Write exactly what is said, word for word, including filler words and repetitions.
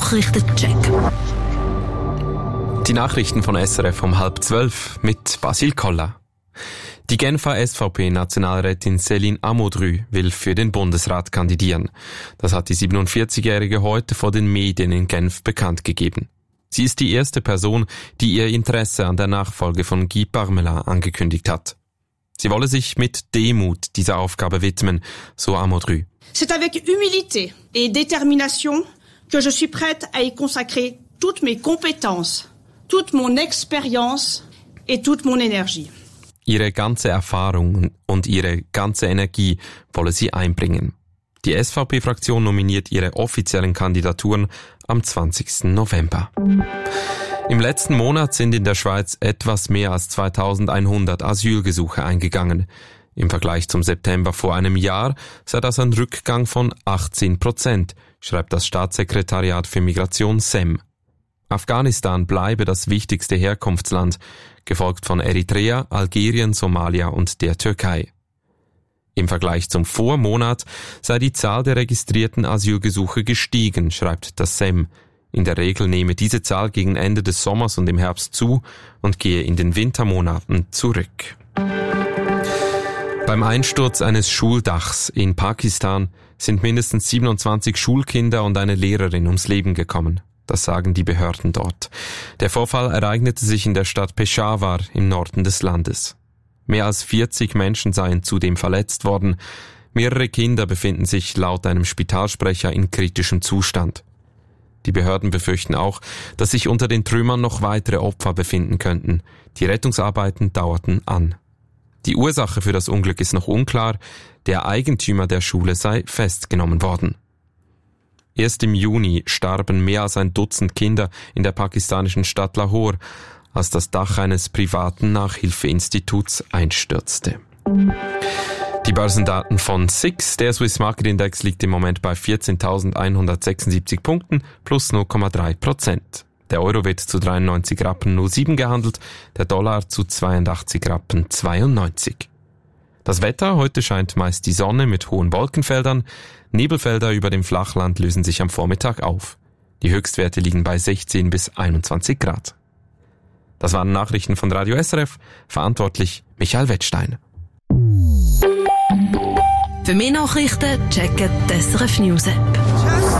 Nachrichtencheck. Die Nachrichten von S R F um halb zwölf mit Basil Koller. Die Genfer S V P-Nationalrätin Céline Amodru will für den Bundesrat kandidieren. Das hat die siebenundvierzigjährige heute vor den Medien in Genf bekannt gegeben. Sie ist die erste Person, die ihr Interesse an der Nachfolge von Guy Parmelin angekündigt hat. Sie wolle sich mit Demut dieser Aufgabe widmen, so Amodru. C'est avec humilité et détermination que je suis prête à y consacrer toutes mes compétences, toute mon expérience et toute mon énergie. Ihre ganze Erfahrung und ihre ganze Energie wolle sie einbringen. Die S V P-Fraktion nominiert ihre offiziellen Kandidaturen am zwanzigsten November. Im letzten Monat sind in der Schweiz etwas mehr als zweitausendeinhundert Asylgesuche eingegangen. Im Vergleich zum September vor einem Jahr sei das ein Rückgang von achtzehn Prozent, schreibt das Staatssekretariat für Migration S E M. Afghanistan bleibe das wichtigste Herkunftsland, gefolgt von Eritrea, Algerien, Somalia und der Türkei. Im Vergleich zum Vormonat sei die Zahl der registrierten Asylgesuche gestiegen, schreibt das S E M. In der Regel nehme diese Zahl gegen Ende des Sommers und im Herbst zu und gehe in den Wintermonaten zurück. Beim Einsturz eines Schuldachs in Pakistan sind mindestens siebenundzwanzig Schulkinder und eine Lehrerin ums Leben gekommen. Das sagen die Behörden dort. Der Vorfall ereignete sich in der Stadt Peshawar im Norden des Landes. Mehr als vierzig Menschen seien zudem verletzt worden. Mehrere Kinder befinden sich laut einem Spitalsprecher in kritischem Zustand. Die Behörden befürchten auch, dass sich unter den Trümmern noch weitere Opfer befinden könnten. Die Rettungsarbeiten dauerten an. Die Ursache für das Unglück ist noch unklar. Der Eigentümer der Schule sei festgenommen worden. Erst im Juni starben mehr als ein Dutzend Kinder in der pakistanischen Stadt Lahore, als das Dach eines privaten Nachhilfeinstituts einstürzte. Die Börsendaten von S I X, der Swiss Market Index, liegt im Moment bei vierzehntausendeinhundertsechsundsiebzig Punkten plus null Komma drei Prozent. Der Euro wird zu dreiundneunzig Rappen null sieben gehandelt, der Dollar zu zweiundachtzig Rappen zweiundneunzig. Das Wetter: heute scheint meist die Sonne mit hohen Wolkenfeldern. Nebelfelder über dem Flachland lösen sich am Vormittag auf. Die Höchstwerte liegen bei sechzehn bis einundzwanzig Grad. Das waren Nachrichten von Radio S R F, verantwortlich Michael Wettstein. Für mehr Nachrichten checken die S R F News App.